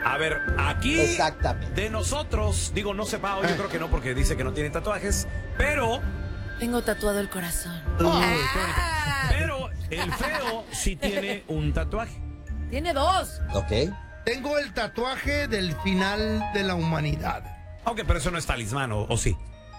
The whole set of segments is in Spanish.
A ver, aquí Exactamente. de nosotros, digo, no sé, Pao, yo creo que no, porque dice que no tiene tatuajes, pero Tengo tatuado el corazón. pero el feo sí tiene un tatuaje. Tiene 2. Ok. Tengo el tatuaje del final de la humanidad. Ok, pero eso no es talismán, ¿o sí?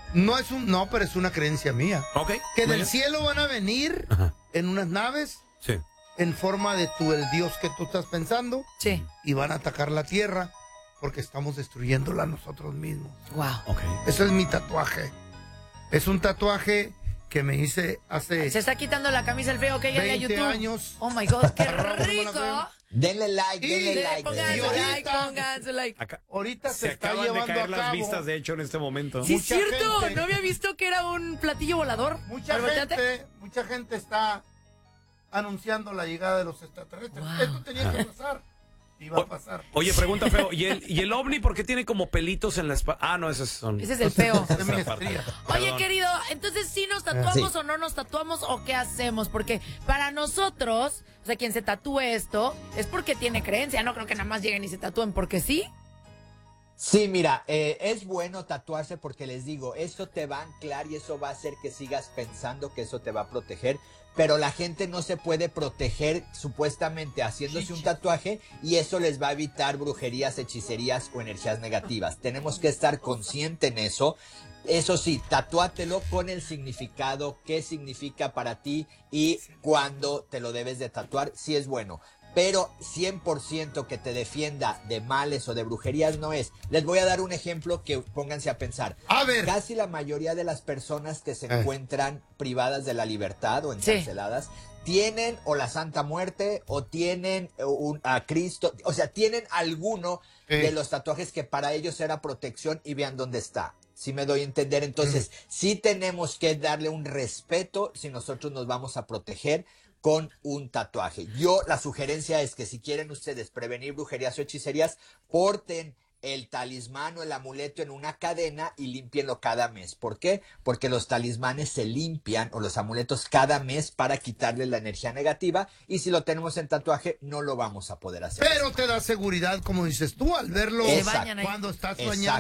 No, pero es una creencia mía. Ok. Que muy del bien. cielo van a venir Ajá. en unas naves Sí. en forma de el Dios que tú estás pensando Sí. y van a atacar la tierra porque estamos destruyéndola nosotros mismos. Wow. Ok. Ese es mi tatuaje. Es un tatuaje que me hice hace Se está quitando la camisa el feo que ya a 20 YouTube. años. Oh my God, qué Agarramos como la rico. feo. Denle like, denle like. Pongan Y su ahorita- like, pongan su like. Acá Ahorita se está acaban de llevando caer a las cabo. vistas, de hecho, en este momento. Sí, es Mucha cierto. gente- No había visto que era un platillo volador. Mucha Volteate. gente está anunciando la llegada de los extraterrestres. Wow. Esto tenía que pasar. Y va a pasar. Oye, pregunta feo, ¿y el ovni por qué tiene como pelitos en la espalda? Ah, no, esos son... Ese es el feo. Es mi esa parte. estría. Oye, Perdón. querido, entonces ¿sí nos tatuamos Sí. o no nos tatuamos o qué hacemos? Porque para nosotros, o sea, quien se tatúe esto es porque tiene creencia. No creo que nada más lleguen y se tatúen porque sí. Sí, mira, es bueno tatuarse porque les digo, eso te va a anclar y eso va a hacer que sigas pensando que eso te va a proteger, pero la gente no se puede proteger supuestamente haciéndose un tatuaje y eso les va a evitar brujerías, hechicerías o energías negativas. Tenemos que estar conscientes en eso. Eso sí, tatúatelo con el significado, qué significa para ti y cuándo te lo debes de tatuar, sí es bueno. Pero 100% que te defienda de males o de brujerías no es. Les voy a dar un ejemplo que pónganse a pensar. A ver. Casi la mayoría de las personas que se encuentran privadas de la libertad o encarceladas tienen o la Santa Muerte o tienen a Cristo, o sea, tienen alguno de los tatuajes que para ellos era protección y vean dónde está. Si me doy a entender, entonces sí tenemos que darle un respeto si nosotros nos vamos a proteger con un tatuaje. La sugerencia es que si quieren ustedes prevenir brujerías o hechicerías, porten el talismán o el amuleto en una cadena y límpienlo cada mes. ¿Por qué? Porque los talismanes se limpian o los amuletos cada mes para quitarle la energía negativa y si lo tenemos en tatuaje no lo vamos a poder hacer. Pero te da seguridad, como dices tú, al verlo Se bañan ahí. cuando estás Exacto. bañando.